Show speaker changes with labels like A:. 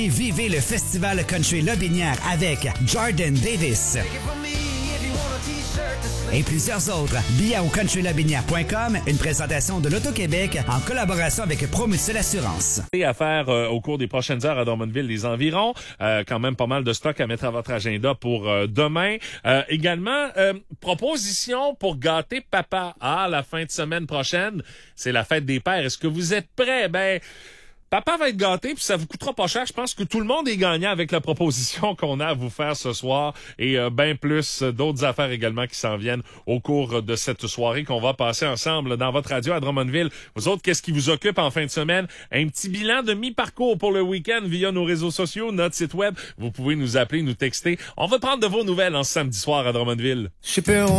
A: Et vivez le Festival Country Lobinière avec Jordan Davis et plusieurs autres. Billets au countrylobinière.com, une présentation de l'Auto-Québec en collaboration avec Promutuelle Assurance.
B: À faire au cours des prochaines heures à Drummondville, les environs. Quand même pas mal de stock à mettre à votre agenda pour demain. Également, proposition pour gâter papa. La fin de semaine prochaine, c'est la fête des pères. Est-ce que vous êtes prêts? Papa va être gâté, puis ça vous coûtera pas cher. Je pense que tout le monde est gagnant avec la proposition qu'on a à vous faire ce soir et bien plus d'autres affaires également qui s'en viennent au cours de cette soirée qu'on va passer ensemble dans votre radio à Drummondville. Vous autres, qu'est-ce qui vous occupe en fin de semaine? Un petit bilan de mi-parcours pour le week-end via nos réseaux sociaux, notre site web. Vous pouvez nous appeler, nous texter. On va prendre de vos nouvelles en ce samedi soir à Drummondville.